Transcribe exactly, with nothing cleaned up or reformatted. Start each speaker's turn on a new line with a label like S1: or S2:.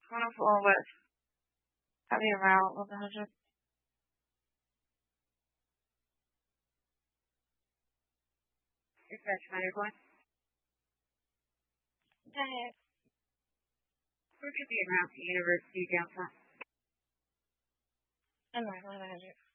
S1: one oh four West. Probably around one hundred. Dispatch nine one. Go ahead. We're going to be around the University downtown. I'm right, one hundred.